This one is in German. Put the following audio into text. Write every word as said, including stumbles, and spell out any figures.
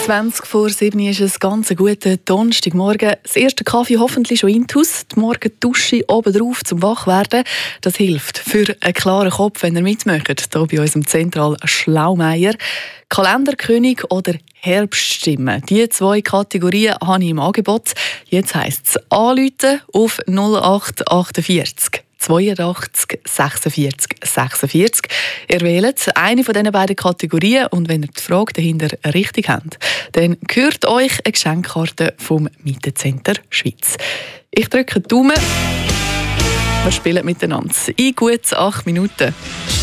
zwanzig vor sieben ist es ganz ein guter Donnerstagmorgen. Das erste Kaffee hoffentlich schon intus. Die Morgendusche obendrauf zum Wachwerden. Das hilft für einen klaren Kopf, wenn ihr mitmacht. Hier bei uns im Zentral Schlaumeier. Kalenderkönig oder Herbststimme. Die zwei Kategorien habe ich im Angebot. Jetzt heisst es anrufen auf null acht achtundvierzig zweiundachtzig sechsundvierzig sechsundvierzig. Ihr wählt eine von diesen beiden Kategorien und wenn ihr die Frage dahinter richtig habt, dann gehört euch eine Geschenkkarte vom Mietecenter Schweiz. Ich drücke die Daumen. Wir spielen miteinander in gut acht Minuten.